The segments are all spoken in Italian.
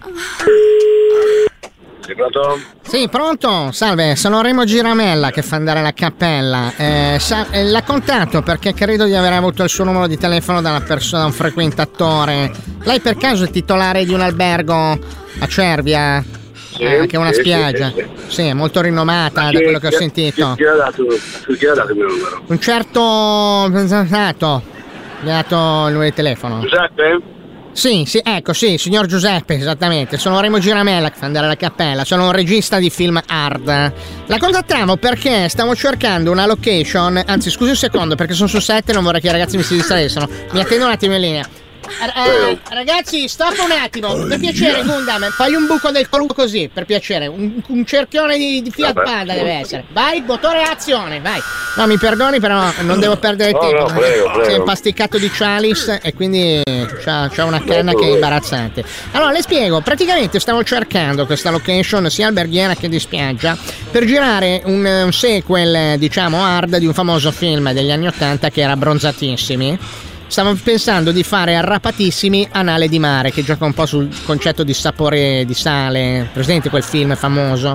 Sei pronto? Sì, pronto? Salve, sono Remo Giramella che fa andare la cappella. L'ha contatto perché credo di aver avuto il suo numero di telefono da una persona, da un frequentatore. Lei per caso è titolare di un albergo a Cervia? Sì, che è una spiaggia. Sì. È molto rinomata da quello che ho sentito. Chi ha dato il mio numero? Un certo mi ha dato il numero di telefono. Giuseppe? Sì, ecco, sì, signor Giuseppe, esattamente. Sono Remo Giramella che fa andare alla cappella, sono un regista di film hard. La contattiamo perché stavo cercando una location. Anzi, scusi un secondo, perché sono su set e non vorrei che i ragazzi mi si distraessero. Mi attendo un attimo in linea. Ragazzi, stop un attimo. Per piacere, Gundam, fai un buco del culo così, per piacere. Un cerchione di Fiat Panda deve essere. Vai, motore azione, vai. No, mi perdoni, però non devo perdere tempo. No, prego. Sei impasticcato di Chalice e quindi c'ha una canna che è imbarazzante. Allora, le spiego. Praticamente stavo cercando questa location sia alberghiera che di spiaggia per girare un sequel, diciamo, hard di un famoso film degli anni '80 che era Bronzatissimi. Stavo pensando di fare Arrapatissimi Anale di mare, che gioca un po' sul concetto di sapore di sale. Presente quel film famoso?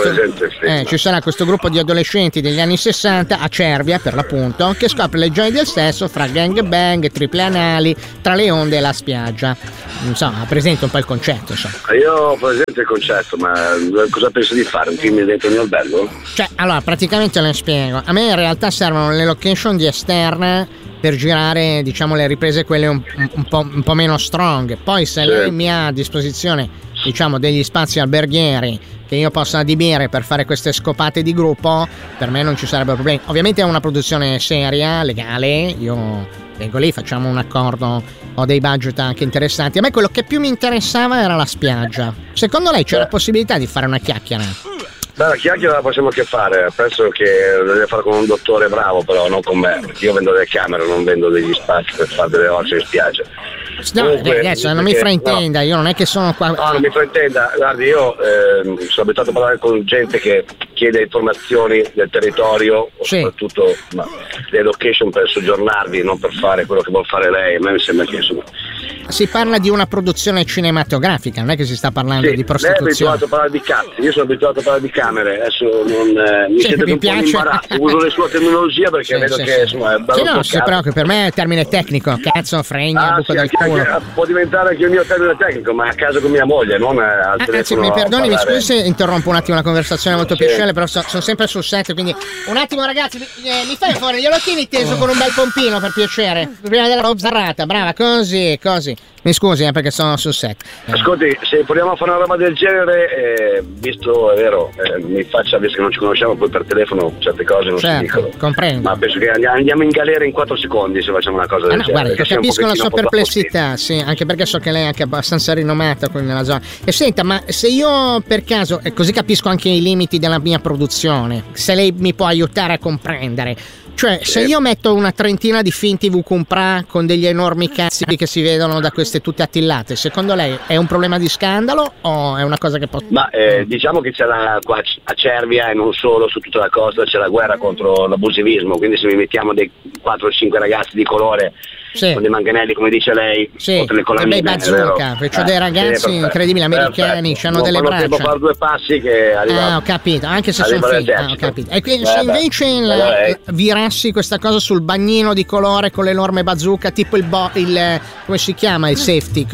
Ci sarà questo gruppo di adolescenti degli anni '60 a Cervia, per l'appunto, che scopre le gioie del sesso fra gangbang, triple anali, tra le onde e la spiaggia. Insomma, presente un po' il concetto, insomma. Io ho presente il concetto, ma cosa penso di fare? Un film dentro il mio albergo? Cioè, allora, praticamente le spiego. A me in realtà servono le location di esterna per girare, diciamo, le riprese quelle un po' meno strong. Poi se lei mi ha a disposizione, diciamo, degli spazi alberghieri che io possa adibire per fare queste scopate di gruppo, per me non ci sarebbe problemi. Ovviamente è una produzione seria, legale, io vengo lì, facciamo un accordo, ho dei budget anche interessanti. A me quello che più mi interessava era la spiaggia. Secondo lei c'è la possibilità di fare una chiacchiera? Beh, la chiacchiera la possiamo anche fare, penso che lo deve fare con un dottore bravo, però non con me, perché io vendo delle camere, non vendo degli spazi per fare delle orge in spiaggia. No, adesso non mi fraintenda, io non è che sono qua. No, non mi fraintenda, guardi, io sono abituato a parlare con gente che chiede informazioni del territorio, soprattutto le location per soggiornarvi, non per fare quello che vuol fare lei. A me mi sembra che insomma. Si parla di una produzione cinematografica, non è che si sta parlando di prostituzione. Lei è abituato a parlare di cazzi, io sono abituato a parlare di camere, adesso non mi siete un po' in imbarazzo, uso le sue terminologie perché vedo che insomma è bello. No, si preoccupi, per me è termine tecnico, cazzo, fregna, buco del culo. Può diventare anche il mio termine tecnico, ma a casa con mia moglie, non al telefono. Anzi, mi perdoni, mi scusi se interrompo un attimo la conversazione molto piacevole, però sono sempre sul set, quindi un attimo ragazzi, mi fai fuori glielo tieni teso con un bel pompino per piacere, prima della rozzarrata, brava, così. Mi scusi perché sono sul set. Ascolti, se proviamo a fare una roba del genere, visto, è vero, mi faccia, visto che non ci conosciamo, poi per telefono certe cose non si dicono. Comprendo. Ma penso che andiamo in galera in 4 secondi se facciamo una cosa del genere. Guarda, capisco la sua perplessità, sì, anche perché so che lei è anche abbastanza rinomata qui nella zona. E senta, ma se io per caso, e così capisco anche i limiti della mia produzione, se lei mi può aiutare a comprendere. Cioè, se io metto una trentina di finti Vucumpra con degli enormi cazzi che si vedono da queste tutte attillate, secondo lei è un problema di scandalo o è una cosa che può... Ma diciamo che c'è qua a Cervia e non solo, su tutta la costa c'è la guerra contro l'abusivismo, quindi se mi mettiamo dei 4 o 5 ragazzi di colore con dei manganelli come dice lei, con le colonnine, bazooka, c'ho dei ragazzi incredibili americani, hanno delle braccia. Devo fare 2 passi che arriva. Ho capito, anche se sono figli. Ho capito. E quindi se invece virassi questa cosa sul bagnino di colore con l'enorme bazooka, tipo il come si chiama, il safety,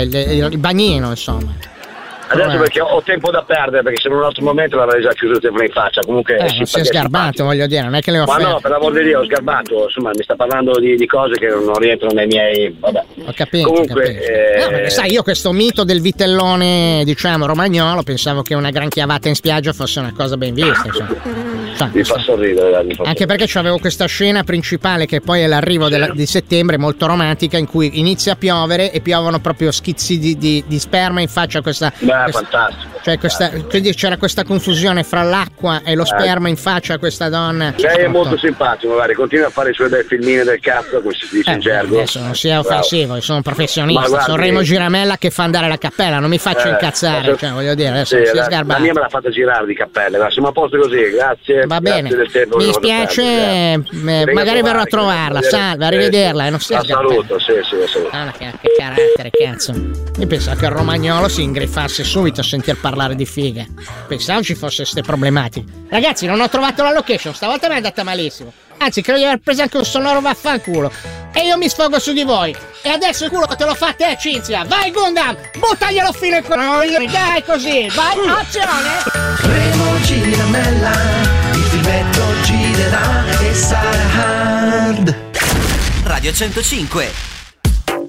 il bagnino, insomma. Adesso perché ho tempo da perdere, perché se in un altro momento l'avrei già chiuso il telefono in faccia. Comunque si è sgarbato, voglio dire, non è che le ho Ma no, per l'amor di Dio, ho sgarbato, insomma, mi sta parlando di cose che non rientrano nei miei. Vabbè. Ho capito. Comunque, perché sai, io questo mito del vitellone, diciamo, romagnolo, pensavo che una gran chiavata in spiaggia fosse una cosa ben vista, insomma. Mi fa sorridere. Anche perché c'avevo questa scena principale che poi è l'arrivo di settembre, molto romantica, in cui inizia a piovere e piovono proprio schizzi di sperma in faccia a questa fantastico. Cioè quindi c'era questa confusione fra l'acqua e lo sperma in faccia a questa donna. Lei è molto simpatico, magari continua a fare i suoi bei filmini del cazzo, come si dice in gergo. Adesso non sia offensivo, io sono un professionista, sono Remo Giramella che fa andare la cappella, non mi faccio incazzare, cioè voglio dire, adesso non sia sgarbato. La mia me l'ha fatta girare di cappelle, siamo a posto così, grazie. Va bene, del tempo mi dispiace, magari verrò a trovarla, salve, arrivederla, non sia sgarbato. Saluto. Che carattere, cazzo. Io pensavo che il romagnolo si ingriffasse subito a sentir parlare di fighe. Pensavo ci fosse queste problematiche. Ragazzi, non ho trovato la location, stavolta mi è andata malissimo. Anzi, credo di aver preso anche un sonoro vaffanculo. E io mi sfogo su di voi. E adesso il culo te lo fa te, Cinzia. Vai, Gundam! Buttaglielo fino al coglione. Dai, così. Vai, azione! Remo Giramella, il filmetto girerà e sarà hard. Radio 105.